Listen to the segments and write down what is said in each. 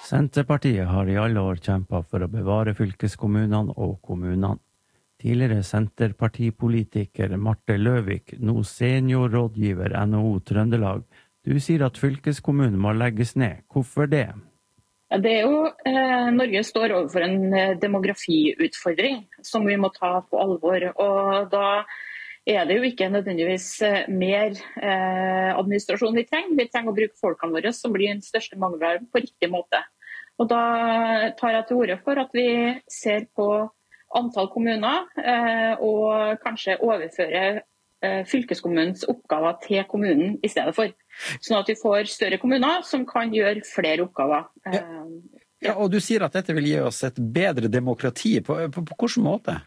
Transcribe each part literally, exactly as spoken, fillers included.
Senterpartiet har i alle år kjempet for å bevare fylkeskommunene og kommunene. Tidligere senterpartipolitiker Marte Løvik, nå seniorrådgiver N H O Trøndelag. Du sier at fylkeskommunen må legges ned. Hvorfor det? Ja, det er jo, eh, Norge står overfor en demografiutfordring som vi må ta på alvor. Og da er det jo ikke nødvendigvis mer eh, administrasjon vi trenger. Vi trenger å bruke folkene våre, som blir den største mangelen, på riktig måte. Og da tar jeg til orde for at vi ser på antall kommuner eh, og kanskje overføre eh, fylkeskommunens oppgaver til kommunen i stedet for. Sånn at vi får større kommuner som kan gjøre flere oppgaver. Ja, ja og du sier at dette vil gi oss et bedre demokrati. På, på, på hvilken måte?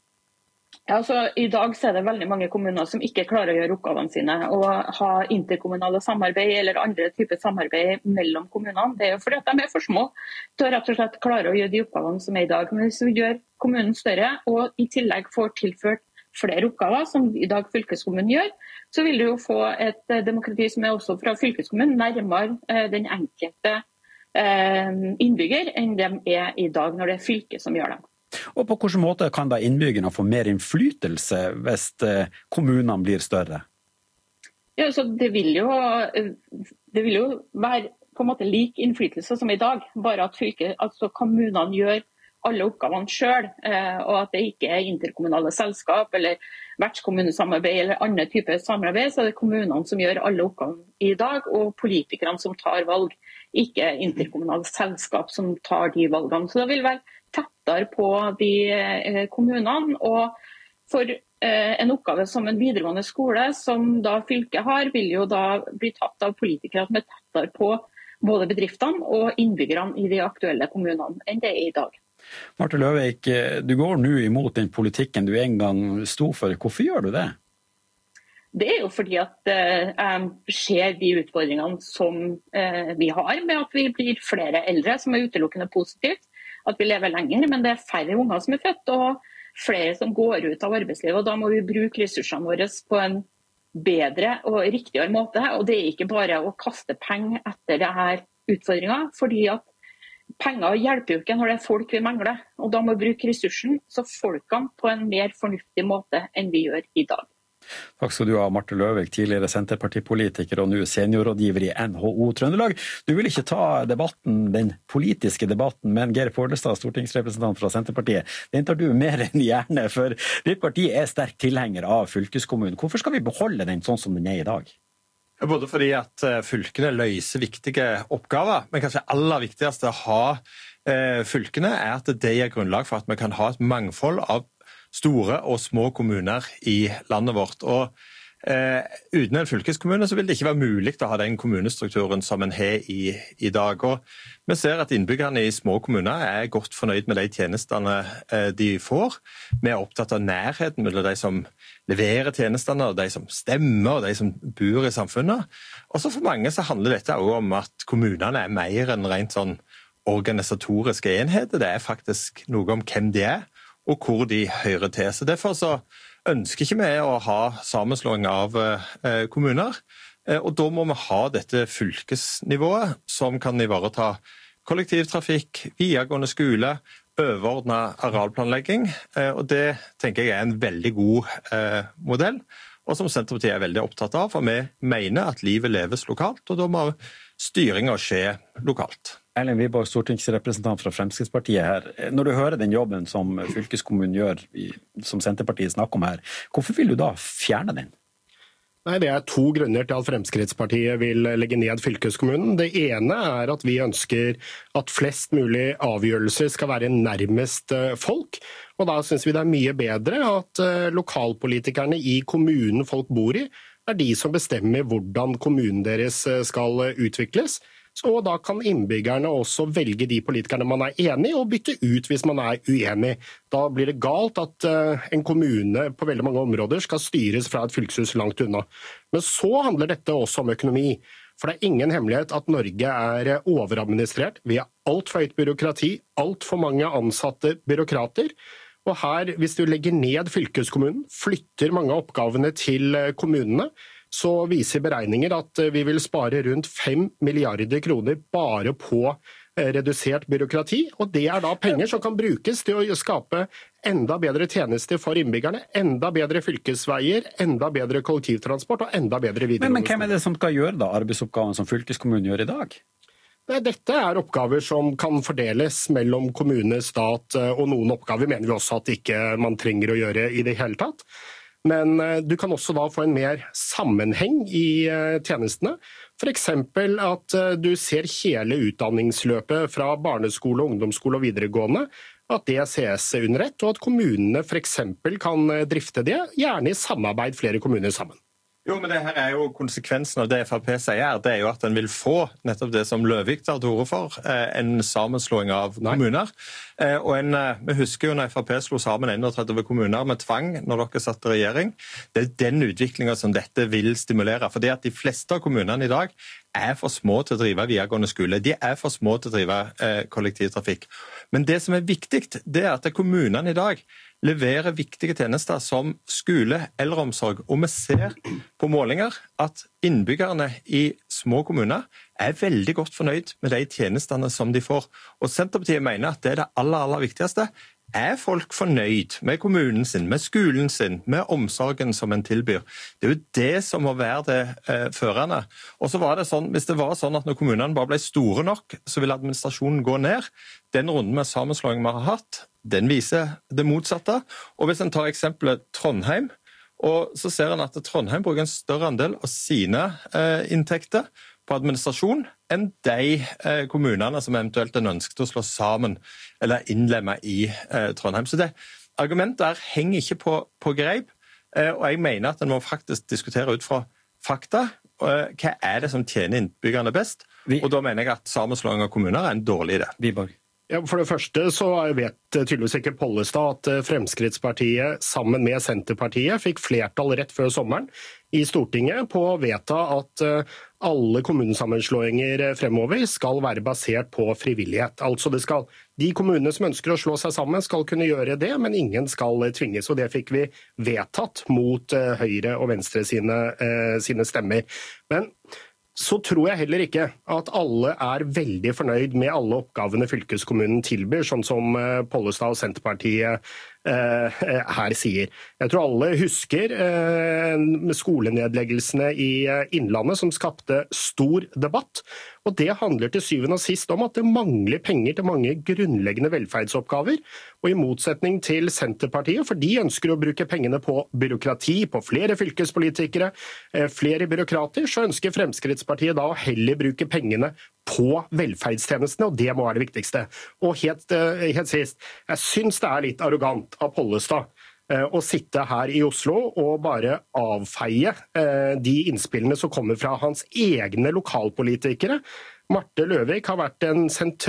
Ja, altså, I dag så er det veldig mange kommuner som ikke klarer å gjøre oppgavene sine og ha interkommunale samarbeid eller andre typer samarbeid mellom kommunene. Det er jo fordi at de er for små til å rett og slett klare å gjøre de oppgavene som er i dag. Men hvis vi gjør kommunen større og i tillegg får tilført flere oppgaver, som i dag fylkeskommunen gjør, så vil du jo få et demokrati som er også fra fylkeskommunen nærmere eh, den enkelte eh, innbygger enn de er i dag når det er fylket som gjør dem. Og på hvilken måte kan da innbyggerne få mer innflytelse hvis kommunene blir større? Ja, så det vil jo, det vil jo være på en måte lik innflytelse som i dag, bare at fylket, altså kommunene gjør alle oppgavene selv, og at det ikke er interkommunale selskap eller vertskommunesamarbeid eller andre typer samarbeid, så er det kommunene som gjør alle oppgavene i dag, og politikerne som tar valg, ikke interkommunale selskap som tar de valgene. Så det vil være tettere på de kommunene, og for en oppgave som en videregående skole, som da fylket har, vil jo da bli tatt av politikere som er tettere på både bedriftene og innbyggerne i de aktuelle kommunene enn det er i dag. Marte Løvik, du går nå imot den politikken du en gang sto for. Hvorfor gjør du det? Det er jo fordi at jeg ser de utfordringene som vi har med at vi blir flere eldre, som er utelukkende positivt. At vi lever lenger, men det er færre unger som er født, og flere som går ut av arbeidslivet. Og da må vi bruke ressursene våre på en bedre og riktigere måte. Og det er ikke bare å kaste penger etter denne utfordringen, fordi at penger hjelper jo ikke når det er folk vi mangler. Og da må vi bruke ressursen, så folkene på en mer fornuftig måte enn vi gjør i dag. Takk skal du ha, Marte Løvik, tidligere senterpartipolitiker og nå seniorrådgiver i N H O Trøndelag. Du vil ikke ta debatten, den politiske debatten, men Geir Pollestad, stortingsrepresentant fra Senterpartiet, den tar du mer enn gjerne, for ditt parti er sterk tilhenger av fylkeskommunen. Hvorfor skal vi beholde den sånn som den er i dag? Både fordi at fylkene løser viktige oppgaver, men kanskje aller viktigst å ha fylkene er at det gir grunnlag for at vi kan ha et mangfold av store og små kommuner i landet vårt. Og eh, uten en fylkeskommune så vil det ikke være mulig å ha den kommunestrukturen som en har i, i dag. Og vi ser at innbyggerne i små kommuner er godt fornøyd med de tjenestene eh, de får. Vi er opptatt av nærheten mellom de som leverer tjenestene, og de som stemmer, og de som bor i samfunnet. Og så for mange så handler dette også om at kommunene er mer enn rent sånn organisatoriske enheter. Det er faktisk noe om hvem de er, og hvor de hører til. Så derfor så ønsker ikke vi å ha sammenslåing av eh, kommuner, eh, og da må vi ha dette fylkesnivået som kan ivareta kollektivtrafikk, videregående skole, overordnet arealplanlegging, eh, og det tenker jeg er en veldig god eh, modell, og som Senterpartiet er veldig opptatt av, for vi mener at livet leves lokalt, og da må styringen skje lokalt. Erlend Wiborg, stortingsrepresentant fra Fremskrittspartiet her. Når du hører den jobben som fylkeskommunen gjør, som Senterpartiet snakker om her, hvorfor vil du da fjerne den? Nei, Det er to grunner til at Fremskrittspartiet vil legge ned fylkeskommunen. Det ene er at vi ønsker at flest mulig avgjørelser skal være nærmest folk. Og da synes vi det er mye bedre at lokalpolitikerne i kommunen folk bor i, er de som bestemmer hvordan kommunen deres skal utvikles. Så da kan innbyggerne også velge de politikerne man er enig i, og bytte ut hvis man er uenig. Da blir det galt at en kommune på veldig mange områder skal styres fra et fylkeshus langt unna. Men så handler dette også om økonomi. For det er ingen hemmelighet at Norge er overadministrert. Vi har alt for høyt byråkrati, alt for mange ansatte byråkrater. Og her, hvis du legger ned fylkeskommunen, flytter mange av oppgavene til kommunene, så viser beregninger at vi vil spare rundt fem milliarder kroner bare på redusert byråkrati, og det er da penger som kan brukes til å skape enda bedre tjenester for innbyggerne, enda bedre fylkesveier, enda bedre kollektivtransport og enda bedre videregående. Men, men hvem er det som skal gjøre da arbeidsoppgaven som fylkeskommunen gjør i dag? Dette er oppgaver som kan fordeles mellom kommune, stat, og noen oppgaver mener vi også at ikke man trenger å gjøre i det hele tatt. Men du kan også da få en mer sammenheng i tjenestene. For eksempel at du ser hele utdanningsløpet fra barneskole, ungdomsskole og videregående, at det ses under ett, og at kommunene for eksempel kan drifte det, gjerne i samarbeid flere kommuner sammen. Jo, men det her er jo konsekvensen av det F P sier her, det er jo at den vil få nettopp det som Løvik tar til orde for, en sammenslåing av kommuner. Nei. Og en, vi husker jo når F P slo sammen enogtretti kommuner med tvang når dere satt i regjering. Det er den utviklingen som dette vil stimulere, fordi at de fleste av kommunene i dag er for små til å drive videregående skole. De er for små til å drive eh, kollektivtrafikk. Men det som er viktig, det er at kommunene i dag leverer viktige tjenester som skole, eldreomsorg, og vi ser på målinger at innbyggerne i små kommuner er veldig godt fornøyd med de tjenestene som de får. Og Senterpartiet mener at det er det aller, aller viktigste. Er folk fornøyd med kommunen sin, med skolen sin, med omsorgen som en tilbyr? Det er jo det som må være det eh, førende. Og så var det sånn, hvis det var sånn at når kommunene bare ble store nok, så ville administrasjonen gå ned. Den runden med sammenslåing vi har hatt, den viser det motsatte. Og hvis en tar eksempelet Trondheim, og så ser en at Trondheim bruker en større andel av sine eh, inntekter på administrasjon enn de eh, kommunene som eventuelt er ønsket å slå sammen eller innlemme i eh, Trondheim. Så det argumentet her henger ikke på, på greip, eh, og jeg mener at en må faktisk diskutere ut fra fakta. Eh, hva er det som tjener innbyggerne best? Vi... Og da mener jeg at sammenslåing av kommuner er en dårlig idé. Viborg. Ja, for det første så vet tydeligvis ikke Pollestad at Fremskrittspartiet sammen med Senterpartiet fikk flertall rett før sommeren i Stortinget på å vedta at alle kommunesammenslåinger fremover skal være basert på frivillighet. Altså det skal, de kommunene som ønsker å slå seg sammen skal kunne gjøre det, men ingen skal tvinges. Og det fikk vi vedtatt mot Høyre og Venstre sine, sine stemmer. Men så tror jeg heller ikke at alle er veldig fornøyd med alle oppgavene fylkeskommunen tilbyr, sånn som Pollestad og Senterpartiet eh, her sier. Jeg tror alle husker eh, skolenedleggelsene i Innlandet som skapte stor debatt, og det handler til syvende og sist om at det mangler penger til mange grunnleggende velferdsoppgaver, og i motsetning til Senterpartiet, for de ønsker å bruke pengene på byråkrati, på flere fylkespolitikere, eh, flere byråkrater, så ønsker Fremskrittspartiet da å heller bruke pengene på velferdstjenestene, og det må være det viktigste. Og helt, helt sist, jeg synes det er litt arrogant av Pollestad å sitte her i Oslo og bare avfeie de innspillene som kommer fra hans egne lokalpolitikere. Marte Løvik har vært en,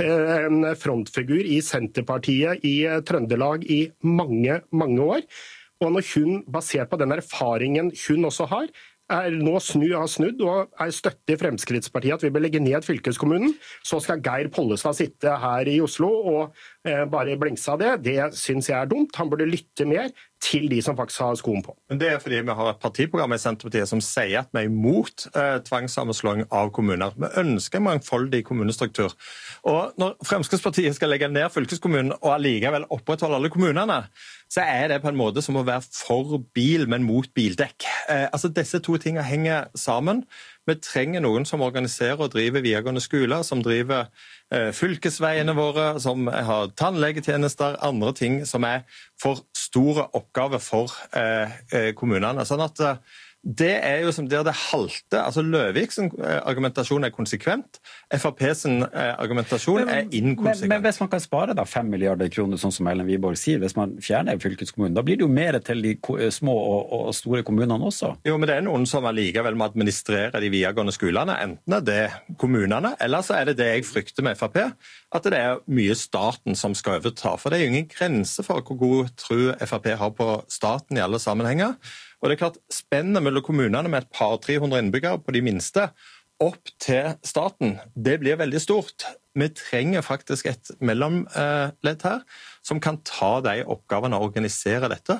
en frontfigur i Senterpartiet i Trøndelag i mange, mange år. Og når hun, basert på den erfaringen hun også har, er nå snu, har snudd og er støtte i Fremskrittspartiet at vi bør legge ned fylkeskommunen, så skal Geir Pollestad sitte her i Oslo og eh, bare blingse av det. Det synes jeg er dumt. Han burde lytte mer til de som faktisk har skoen på. Men det er fordi vi har et partiprogram i Senterpartiet som sier at vi er imot eh, tvangssammenslåing av kommuner. Vi ønsker en mangfoldig kommunestruktur. Og når Fremskrittspartiet skal legge ned fylkeskommunen og allikevel opprettholde alle kommunene, så er det på en måte som å være for bil, men mot bildekk. Eh, altså Disse to tingene henger sammen. Vi trenger noen som organiserer og driver videregående skoler, som driver eh, fylkesveiene våre, som har tannlegetjenester, andre ting som er for store oppgaver for eh, kommunene. Sånn at eh, det er jo som der det halter. Altså Løviks argumentasjon er konsekvent. F P sin argumentasjon men, er inkonsekvent. Men, men hvis man kan spare da fem milliarder kroner, sånn som Ellen Wiborg sier, hvis man fjerner fylkeskommunen, da blir det jo mer til de små og, og store kommunene også. Jo, men det er noen som allikevel må administrere de videregående skolene, enten er det kommunene, eller så er det det jeg frykter med F P, at det er mye staten som skal overta. For det er jo ingen grense for hvor god tro F P har på staten i alle sammenhenger. Og det er klart, spennet mellom kommunene med et par tre hundre innbyggere på de minste opp til staten, det blir veldig stort. Vi trenger faktisk et mellomledd her som kan ta de oppgavene og organisere dette,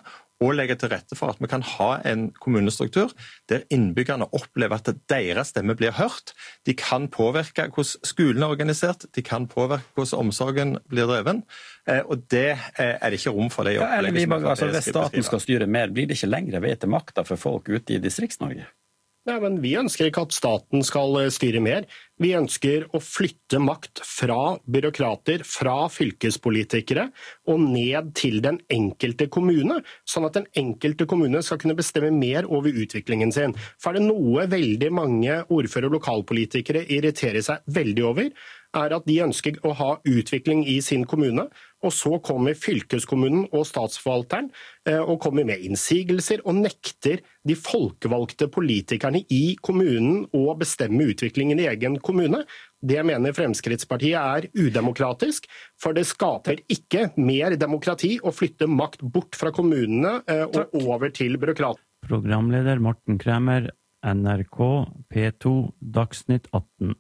og legge til rette for at vi kan ha en kommunestruktur der innbyggerne opplever at deres stemme blir hørt. De kan påvirke hvordan skolen er organisert, de kan påvirke hvordan omsorgen blir dreven, og det er det ikke rom for det. Ja, eller vi bare, altså, hvis staten skal styre mer, blir det ikke lengre vei til makta for folk ute i Distrikts-Norge? Ja, men vi ønsker ikke at staten skal styre mer. Vi ønsker å flytte makt fra byråkrater, fra fylkespolitikere og ned til den enkelte kommune, sånn at den enkelte kommune skal kunne bestemme mer over utviklingen sin. For er det noe veldig mange ordfører og lokalpolitikere irriterer seg veldig over, er at de ønsker å ha utvikling i sin kommune, og så kommer fylkeskommunen og statsforvalteren og kommer med innsigelser og nekter de folkevalgte politikerne i kommunen å bestemme utviklingen i egen kommune. Det mener Fremskrittspartiet er udemokratisk, for det skaper ikke mer demokrati å flytte makt bort fra kommunene og over til byråkrater. Programleder Morten Kremer, N R K, P to, Dagsnytt atten.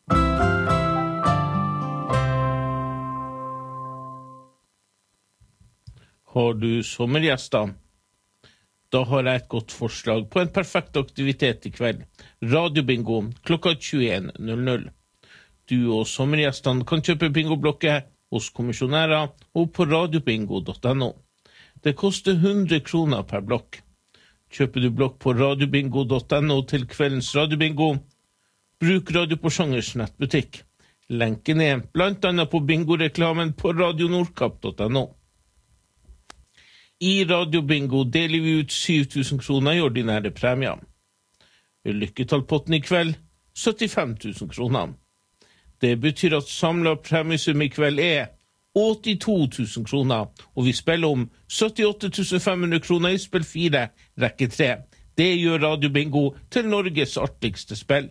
Har du sommergjester? Da har jeg et godt forslag på en perfekt aktivitet i kveld. Radiobingo klokka tjueen null null. Du og sommergjestene kan kjøpe bingoblokker hos kommisjonærer og på radiobingo punktum no. Det koster hundre kroner per blokk. Kjøper du blokk på radiobingo punktum no til kveldens radiobingo, bruk Radio Porsangers nettbutikk. Lenken er blant annet på bingoreklamen på radio nordkapp punktum no. I radiobingo deler vi ut syv tusen kroner i ordinære premier. Lykketallpotten i kveld, syttifem tusen kroner. Det betyr at samlet premiesum i kveld er åttito tusen kroner, og vi spiller om syttiåtte tusen fem hundre kroner i spill fire, rekke tre. Det gjør radiobingo til Norges artigste spill.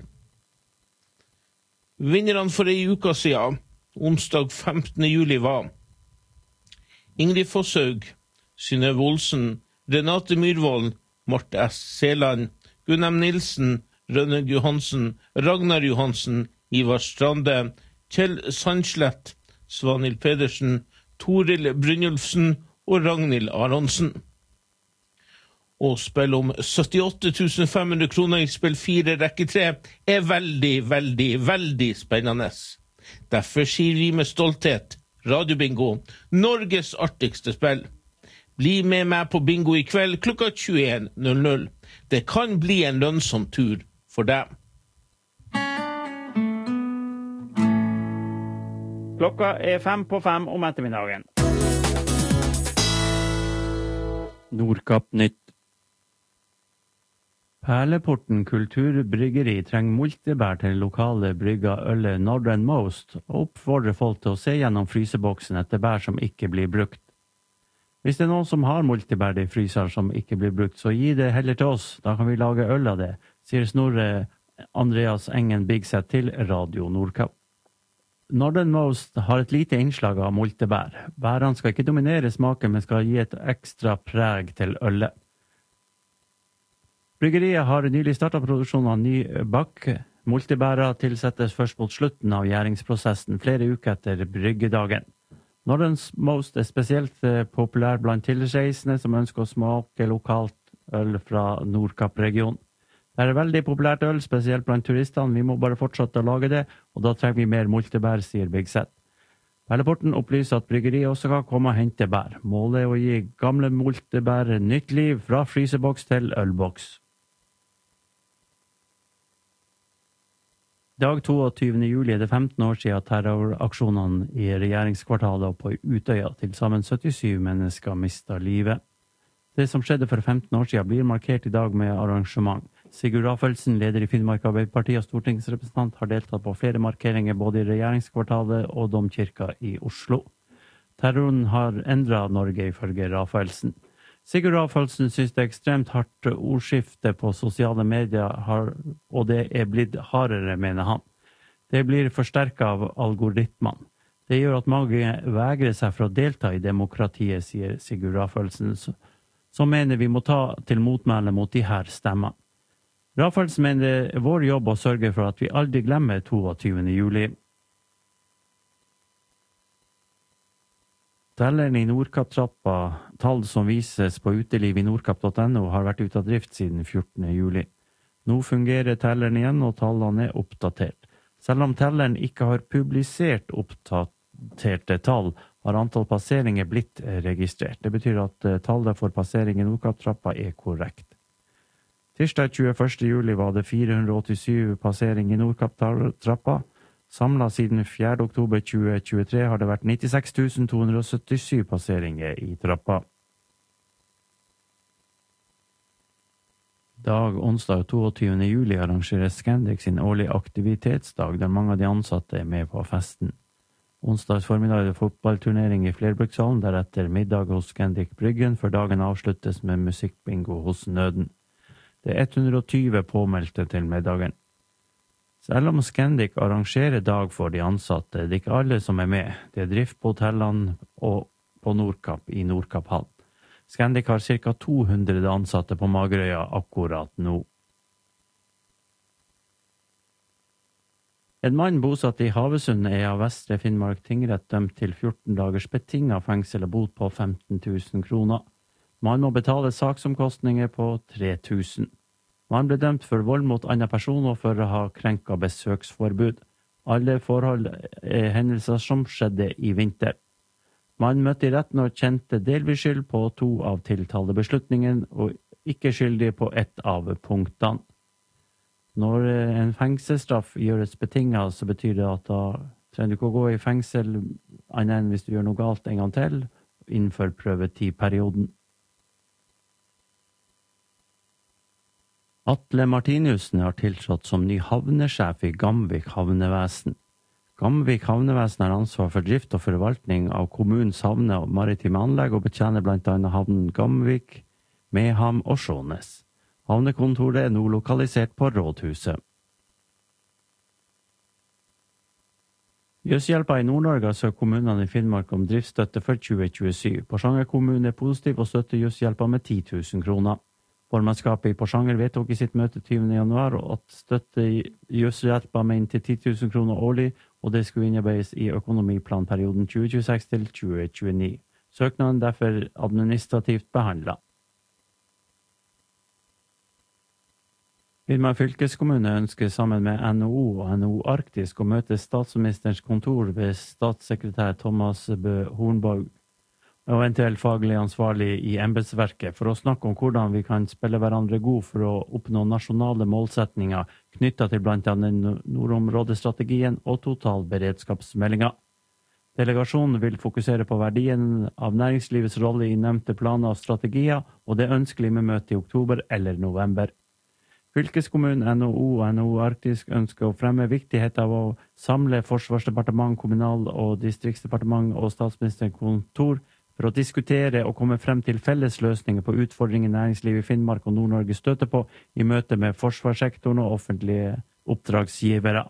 Vinnerne for ei uke siden, onsdag femtende juli var Ingrid Fosshaug, Synnøve Olsen, Renate Myrvold, Marte S. Seland, Gunnem Nilsen, Rønne Johansen, Ragnar Johansen, Ivar Strande, Kjell Sandslett, Svanhild Pedersen, Toril Brynjulfsen og Ragnhild Aronsen. Å spille om syttiåtte tusen fem hundre kroner i spill fire rekke tre er veldig, veldig, veldig spennende. Derfor sier vi med stolthet Radiobingo, Norges artigste spill. Bli med meg på bingo i kveld klokka tjueen null null. Det kan bli en lønnsom tur for deg. Klokka er fem på fem om ettermiddagen. Nordkapp Nytt. Perleporten Kulturbryggeri trenger multebær til lokale brygga ølet Northernmost og oppfordrer folk til å se gjennom fryseboksen etter bær som ikke blir brukt. Hvis det er noen som har multibær i fryser som ikke blir brukt, så gi det heller til oss. Da kan vi lage øl av det, sier Snorre Andreas Engen Bigset til Radio Nordkapp. Northernmost har et lite innslag av multebær. Bærene skal ikke dominere smaken, men skal gi et ekstra preg til ølet. Bryggeriet har nylig startet produksjonen av ny bakk. Multibærer tilsettes først mot slutten av gjæringsprosessen flere uker etter bryggedagen. Northernmost er spesielt populær blant tilreisende som ønsker å smake lokalt øl fra Nordkapp-regionen. Det er veldig populært øl, spesielt blant turistene. Vi må bare fortsette å lage det, og da trenger vi mer multebær, sier Bigset. Perleporten opplyser at bryggeriet også kan komme og hente bær. Målet er å gi gamle multebær nytt liv fra fryseboks til ølboks. I dag toogtyvende juli er det femten år siden terroraksjonene i regjeringskvartalet og på Utøya. Til sammen syttisyv mennesker mistet livet. Det som skjedde for femten år siden blir markert i dag med arrangement. Sigurd Rafelsen, leder i Finnmark Arbeiderparti og stortingsrepresentant, har deltatt på flere markeringer både i regjeringskvartalet og Domkirka i Oslo. Terroren har endret Norge ifølge Rafelsen. Sigurd Rafelsen synes det er ekstremt hardt ordskifte på sosiale medier, og det er blitt hardere, mener han. Det blir forsterket av algoritmene. Det gjør at mange vegrer seg for å delta i demokratiet, sier Sigurd Rafelsen, som mener vi må ta til motmæle mot de her stemmene. Rafelsen mener det er vår jobb å sørge for at vi aldri glemmer toogtyvende juli. Telleren i Nordkapp-trappa, tall som vises på uteliv i nordkapp punktum no, har vært ute av drift siden fjortende juli. Nå fungerer telleren igjen, og tallene er oppdatert. Selv om telleren ikke har publisert oppdaterte tall, har antall passeringer blitt registrert. Det betyr at tallet for passering i Nordkapp-trappa er korrekt. Tirsdag tjueførste juli var det fire hundre åttisyv passering i Nordkapp-trappa. Samlet siden fjerde oktober tjue tjuetre har det vært nittiseks tusen to hundre syttisyv passeringer i trappa. Dag onsdag toogtyvende juli arrangerer Scandic sin årlige aktivitetsdag, der mange av de ansatte er med på festen. Onsdags formiddag er det fotballturnering i Flerbrukshallen, deretter middag hos Scandic Bryggen, før dagen avsluttes med musikkbingo hos Nøden. Det er hundre og tyve påmeldte til middagen. Selv om Scandic arrangerer dag for de ansatte, det er ikke alle som er med. Det er drift på hotellene og på Nordkapp i Nordkapp-hallen. Scandic har ca. to hundre ansatte på Magerøya akkurat nå. En mann bosatt i Havøysund er av Vestre Finnmark tingrett dømt til fjorten dagers betinget fengsel og bot på femten tusen kroner. Man må betale saksomkostninger på tre tusen. Man ble dømt for vold mot andre person og for å ha krenket besøksforbud. Alle forhold er hendelser som skjedde i vinter. Man møtte i retten og kjente delvis skyld på to av tiltalebeslutningen og ikke skyldig på ett av punktene. Når en fengselsstraff gjøres betinget, så betyr det at da trenger du ikke å gå i fengsel annet enn hvis du gjør noe galt en gang til innenfor prøvetidperioden. Atle Martinussen har tiltrådt som ny havnesjef i Gamvik havnevesen. Gamvik havnevesen har ansvar for drift og forvaltning av kommunens havne og maritime anlegg og betjener blant annet havnen Gamvik, Meham og Skjånes. Havnekontoret er nå lokalisert på Rådhuset. Jøshjelpa i Nord-Norge har søkt kommunene i Finnmark om driftsstøtte for tjue tjuesyv. Porsanger kommune er positiv og støtter Jøshjelpa med ti tusen kroner. Formannskapet i Porsanger vedtok i sitt møte tyvende januar at støtte Jøshjelpa med inntil ti tusen kroner årlig, og det skulle innarbeides i økonomiplanperioden tjue tjueseks til tjue tjueni. Søknaden derfor administrativt behandlet. Finnmark fylkeskommune ønsker sammen med N H O og N H O Arktisk å møte statsministerens kontor ved statssekretær Thomas Bø Hornborg og eventuelt faglig ansvarlig i embetsverket for å snakke om hvordan vi kan spille hverandre god for å oppnå nasjonale målsetninger knyttet til blant annet nordområdestrategien og totalberedskapsmeldinga. Delegasjonen vil fokusere på verdien av næringslivets rolle i nevnte planer og strategier, og det er ønskelig med møte i oktober eller november. Fylkeskommunen, N H O og N H O Arktisk ønsker å fremme viktigheten av å samle Forsvarsdepartement, Kommunal- og Distriktsdepartement og Statsministerens kontor for å diskutere og komme frem til felles løsninger på utfordringer næringslivet i Finnmark og Nord-Norge støter på i møte med forsvarssektoren og offentlige oppdragsgivere.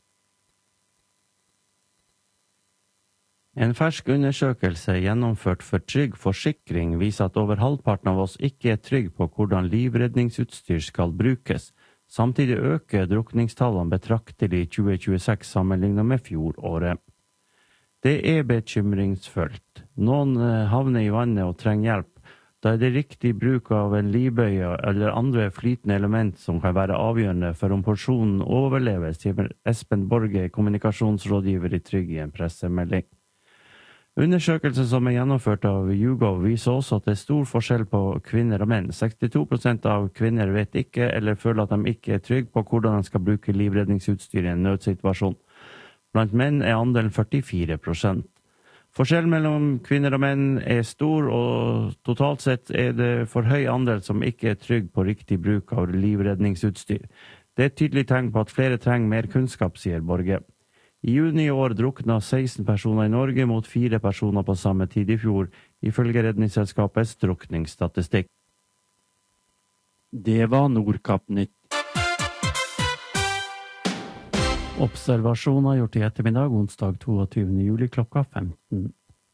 En fersk undersøkelse gjennomført for Trygg Forsikring viser at over halvparten av oss ikke er trygg på hvordan livredningsutstyr skal brukes. Samtidig øker drukningstallene betraktelig i tjue tjueseks sammenlignet med fjoråret. Det er bekymringsfullt. Noen havner i vannet og trenger hjelp. Da er det riktig bruk av en livbøye eller andre flytende element som kan være avgjørende for om personen overlever, sier Espen Borge, kommunikasjonsrådgiver i Trygg i en pressemelding. Undersøkelsen som er gjennomført av YouGov viser også at det er stor forskjell på kvinner og menn. sekstito prosent av kvinner vet ikke eller føler at de ikke er trygge på hvordan de skal bruke livredningsutstyr i en nødsituasjon. Blant menn er andelen førtifire prosent. Forskjellen mellom kvinner og menn er stor, og totalt sett er det for høy andel som ikke er trygg på riktig bruk av livredningsutstyr. Det er et tydelig tegn på at flere trenger mer kunnskap, sier Borge. I juni i år drukna seksten personer i Norge mot fire personer på samme tid i fjor, ifølge Redningsselskapets drukningsstatistikk. Det var Nordkapp-nytt. Observasjoner gjort i ettermiddag, onsdag toogtyvende juli klokka femten.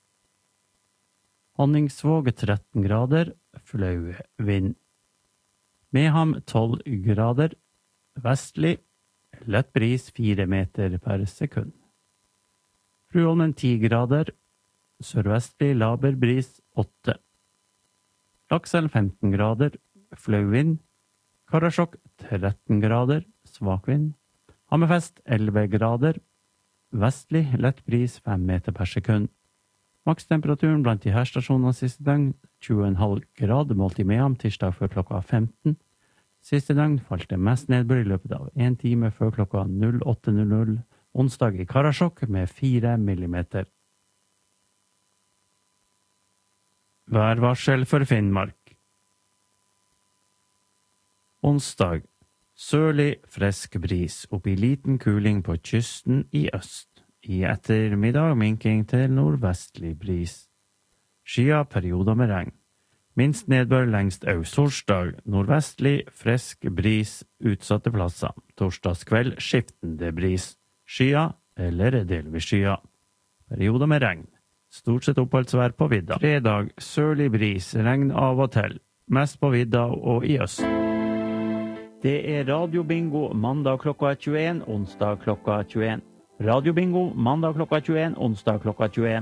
Honningsvåg tretten grader, flau vind. Meham tolv grader, vestlig, lett bris fire meter per sekund. Fruholmen ti grader, sørvestlig laber bris åtte. Lakselv femten grader, flau vind. Karasjok tretten grader, svak vind. Hammerfest elleve grader, vestlig lett bris fem meter per sekund. Makstemperaturen blant de her stasjonene siste døgn tjue komma fem grader målt i Mehamn tirsdag før klokka femten. Siste døgn falt det mest nedbør i løpet av en time før klokka åtte null null. Onsdag i Karasjok med fire millimeter. Værvarsel for Finnmark. Onsdag. Sørlig frisk bris opp i liten kuling på kysten i øst. I ettermiddag minking til nordvestlig bris. Skya perioder med regn. Minst nedbør lengst øst. Torsdag nordvestlig frisk bris utsatte plasser. Torsdagskveld skiftende bris. Skya eller delvis skya. Perioder med regn. Stort sett oppholdsvær på vidda. Fredag sørlig bris, regn av og til. Mest på vidda og i øst. Det er radiobingo mandag klokka tjueen, onsdag klokka tjueen. Radiobingo mandag klokka tjueen, onsdag klokka tjueen.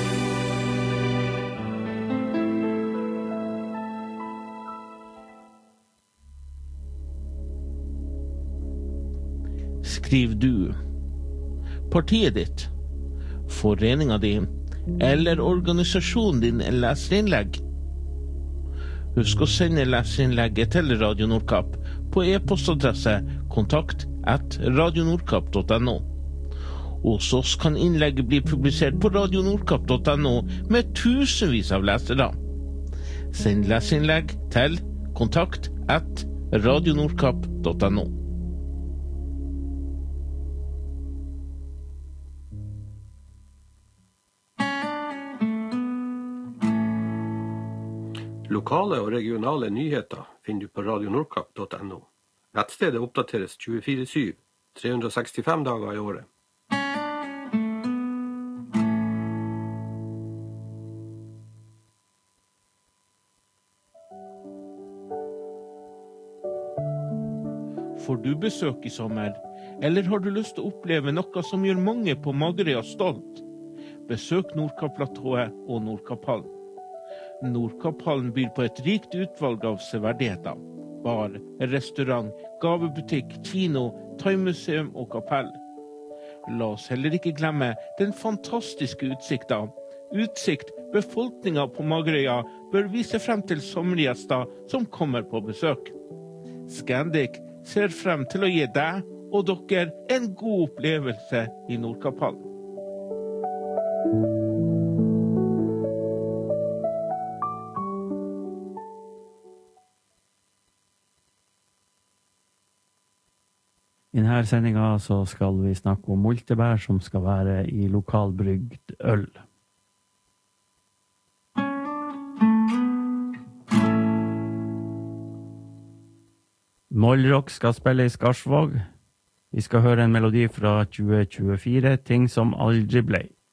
Skriv du partiet ditt, foreninga di eller organisasjonen din leserinnlegg. Husk å sende leserinnlegget til Radio Nordkapp på e-postadresse kontakt at radionordkapp punktum no. Hos oss kan innlegget bli publisert på radionordkapp punktum no med tusenvis av lesere. Send leserinnlegg til kontakt at radionordkapp punktum no. Lokale og regionale nyheter finner du på radionordkapp punktum no. Nettstedet oppdateres tjuefire syv, tre hundre og sekstifem dager i året. Får du besøk i sommer, eller har du lyst til å oppleve noe som gjør mange på Magerøya stolt? Besøk Nordkapp-platået og Nordkapphallen. Nordkapphallen byr på et rikt utvalg av severdigheter. Bar, restaurant, gavebutikk, kino, thaimuseum og kapell. La oss heller ikke glemme den fantastiske utsikten. Utsikt befolkningen på Magerøya bør vise frem til sommergjester som kommer på besøk. Scandic ser frem til å gi deg og dere en god opplevelse i Nordkapphallen. I denne sendingen så skal vi snakke om multebær som skal være i lokalbrygd øl. Mollrock skal spille i Skarsvåg. Vi skal høre en melodi fra tjue tjuefire, Ting som aldri blei.